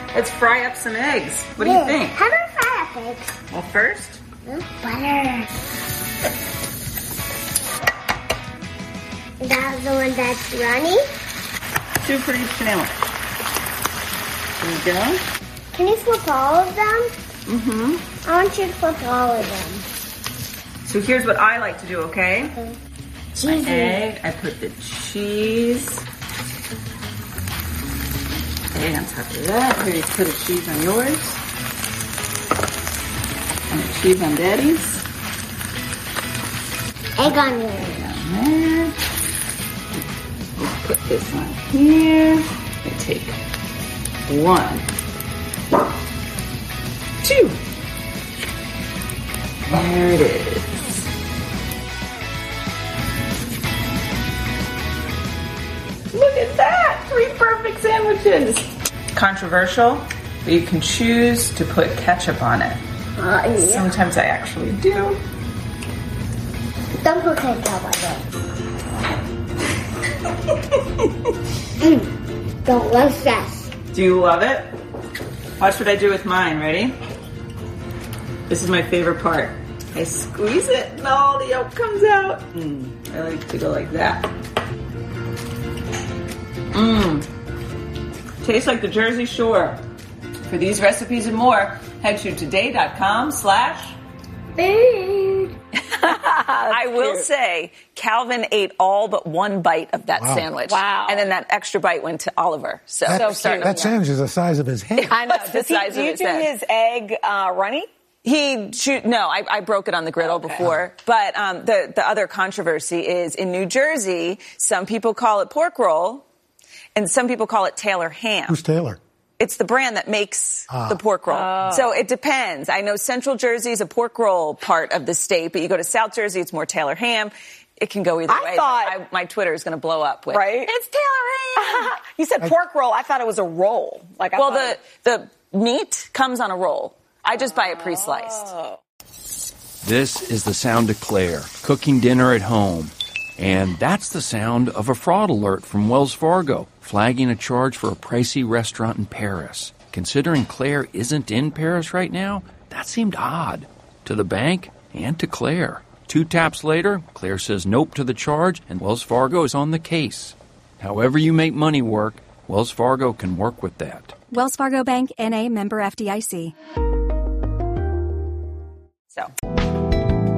Let's fry up some eggs. What do you think? How do I fry up eggs? Well, first, butter. Is that the one that's runny? 2 for each sandwich. There you go. Can you flip all of them? Mm-hmm. I want you to flip all of them. So here's what I like to do, okay? Cheesy. Egg, I put the cheese. Egg on top of that. Here you put a cheese on yours. And a cheese on Daddy's. Egg on yours. Egg on there. Let's put this on here. I take 1, 2. There it is. Look at that! 3 perfect sandwiches. Controversial, but you can choose to put ketchup on it. Yeah. Sometimes I actually do. Don't put ketchup on it. Delicious. Do you love it? Watch what I do with mine. Ready? This is my favorite part. I squeeze it and all the yolk comes out. I like to go like that. Tastes like the Jersey Shore. For these recipes and more, head to today.com/food. I will say, Calvin ate all but 1 bite of that sandwich. Wow. And then that extra bite went to Oliver. So That sandwich is the size of his head. I know. the size Do of you his do head. his egg runny? I broke it on the griddle before. But the other controversy is in New Jersey, some people call it pork roll and some people call it Taylor ham. Who's Taylor? It's the brand that makes the pork roll. Oh. So it depends. I know Central Jersey is a pork roll part of the state, but you go to South Jersey, it's more Taylor ham. It can go either way. My Twitter is going to blow up with, Right? It's Taylor ham. You said pork roll. I thought it was a roll. The meat comes on a roll. I just buy it pre-sliced. This is the sound of Claire, cooking dinner at home. And that's the sound of a fraud alert from Wells Fargo, flagging a charge for a pricey restaurant in Paris. Considering Claire isn't in Paris right now, that seemed odd. To the bank and to Claire. 2 taps later, Claire says nope to the charge, and Wells Fargo is on the case. However you make money work, Wells Fargo can work with that. Wells Fargo Bank, N.A., member FDIC. So...